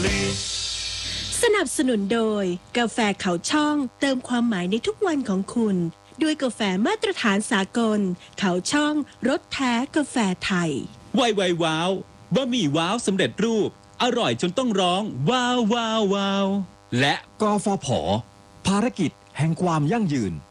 สนับสนุนโดยกาแฟเขาช่องเติมความหมายในทุกวันของคุณด้วยกาแฟมาตรฐานสากลเขาช่องรสแท้กาแฟไทยไวว้าวบะหมี่ว้าวสำเร็จรูปอร่อยจนต้องร้องว้าวว้าวว้าวและกฟผ.ภารกิจแห่งความยั่งยืน